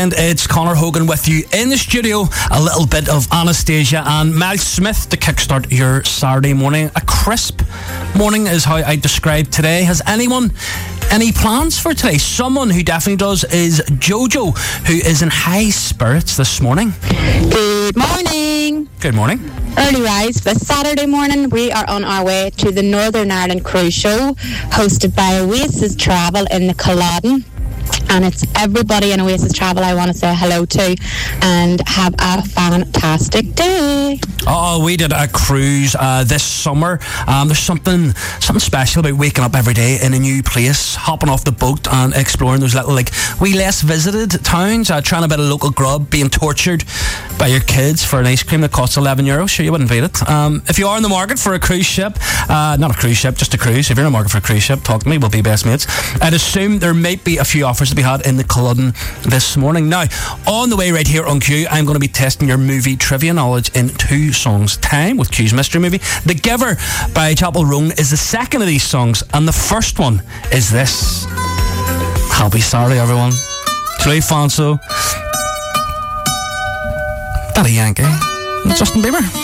weekend. It's Conor Hogan with you in the studio. A little bit of Anastasia and Miles Smith to kickstart your Saturday morning. A crisp morning is how I describe today. Has anyone any plans for today? Someone who definitely does is Jojo, who is in high spirits this morning. Good morning. Good morning. Early rise this Saturday morning. We are on our way to the Northern Ireland Cruise Show, hosted by Oasis Travel in the Culloden. And it's everybody in Oasis Travel I want to say hello to and have a fantastic day. Oh, we did a cruise this summer. There's something special about waking up every day in a new place, hopping off the boat and exploring those little, wee less visited towns, trying a bit of local grub, being tortured by your kids for an ice cream that costs €11. Sure, you wouldn't beat it. If you are in the market for a cruise ship, not a cruise ship, just a cruise. If you're in the market for a cruise ship, talk to me, we'll be best mates. I'd assume there might be a few offers to be had in the Culloden this morning. Now, on the way right here on Q, I'm going to be testing your movie trivia knowledge in 2 songs' time with Q's mystery movie. The Giver by Chapel Roan is the second of these songs, and the first one is this. Happy Saturday, everyone. Julie Fonso, Daddy Yankee, and Justin Bieber.